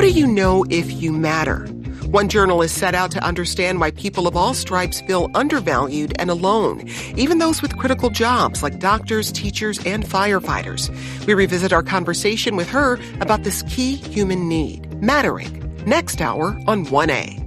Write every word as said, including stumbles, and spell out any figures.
do you know if you matter? One journalist set out to understand why people of all stripes feel undervalued and alone, even those with critical jobs like doctors, teachers, and firefighters. We revisit our conversation with her about this key human need, mattering, next hour on one A.